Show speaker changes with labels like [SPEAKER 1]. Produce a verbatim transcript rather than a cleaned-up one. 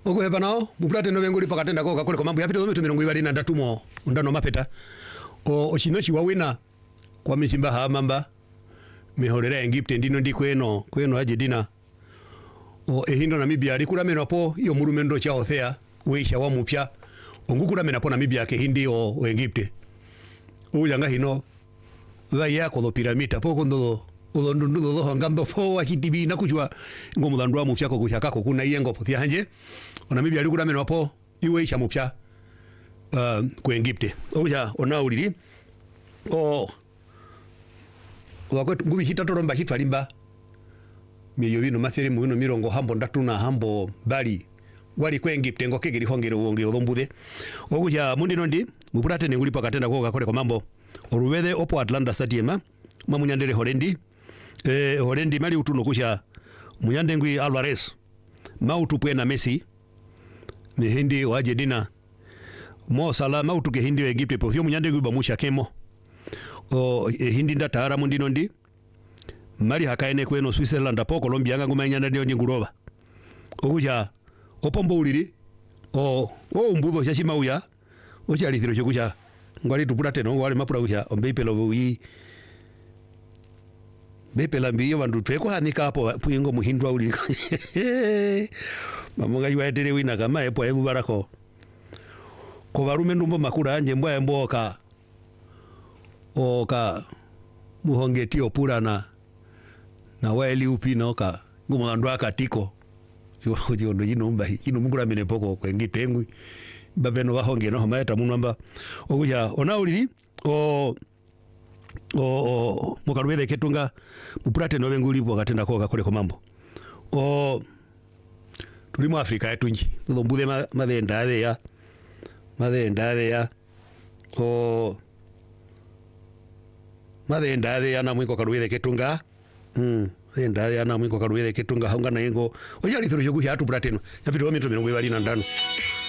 [SPEAKER 1] ogo hebana mupulate no benguli pakatenda ko kakole ko mambo yapita zometo mirongo ibali na ndatumo undano mapeta o oshinochi wawina kwa mishimba ha mamba mihorera Egypt ndino ndi kweno kweno aje dina o ehindo Namibia alikula meno apo iyo murumendo cha othea weisha wa mupya ongukula mena po Namibia ke hindi o, o Egypt uyanga hino za yako do piramida poko ndo ndo ndo ndo ngando fo wa hitibi na kujwa ngomu dandwa mupya ko kushaka ko kuna yengo potia hanje Namibia alikula meno apo iweisha mupya uh, ku Egypt uya ona uliri o wakwetu ngubi hitatu romba hitwalimba miyo bino matheri mu bino mirongo hambo ndatu na hambo bali wali ku Egypt ngo kegiri hongere wonge olombude okuja mundi nondi mupulate ne nguli pakatenda ko kakole ko mambo oruwede opo Atlanta Stadium mamunyandere horendi eh horendi mali utuno kusha munyande ngwi Alvarez mautu pwena Messi ne hindi waje dina mo sala mautu ke hindi Egypt po fyo munyande ngwi bamusha kemo o e hindi ndatara mundi nondi mali hakaene kweno Switzerland apo Colombia nga nguma nyanda ndio nyinguroba okuja opombo uliri o o mbudo cha chimauya o cha lithiro chokucha ngwali tupulate no wale mapura kucha ombepelo wi bepela mbiyo bandu tweko hanika apo puingo muhindwa uliri mamonga yuatere wina kama epo egu barako ko barume ndumbo makura anje mbwa mboka oka muhongeti opurana na waeli upino ka ngumo andwa katiko yo yo no yinomba ino mungura mene poko kwengi tengwi babeno bahonge no maeta munamba okuya ona uliri o o o mukarwele ketunga mupulate no benguli po katenda ko kakole ko mambo o tuli mu Afrika yetunji ndombude madenda ale ya madenda ale ya o madenda ale ya na mwiko karwele ketunga mm enda yana mwiko karwele ketunga haunga na yengo oya lithiro yoku ya tupulate no yapito mirongo ibali na ndano